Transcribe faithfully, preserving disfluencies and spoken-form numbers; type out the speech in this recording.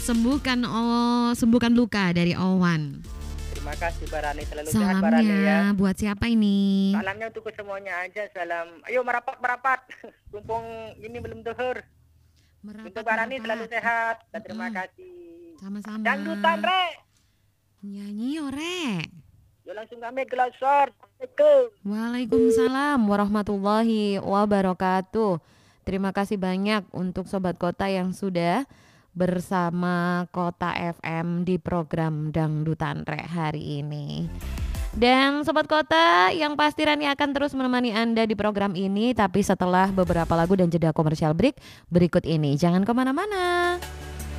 sembuhkan oh sembuhkan luka dari Owan. Terima kasih Barani, selalu sehat Barani ya. Salamnya buat siapa ini? Salamnya untuk ke semuanya aja, salam. Ayo merapat merapat. Mumpung ini belum zuhur. Untuk Barani selalu sehat. Dan terima kasih. Sama-sama. Dangdutan Re. Nyanyi ore. Yo langsung kami gelasor. Assalamualaikum. Waalaikumsalam warahmatullahi wabarakatuh. Terima kasih banyak untuk Sobat Kota yang sudah bersama Kota F M di program Dangdutan Re hari ini. Dan Sobat Kota yang pasti Rani akan terus menemani Anda di program ini, tapi setelah beberapa lagu dan jeda komersial break berikut ini. Jangan kemana-mana.